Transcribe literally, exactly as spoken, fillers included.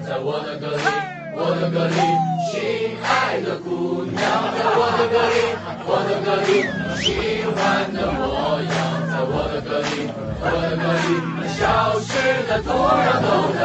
在我的歌里，我的歌里，亲爱的姑娘，在我的歌里，我的歌里，喜欢的模样，在我的歌里，我的歌里，消失的土壤都在。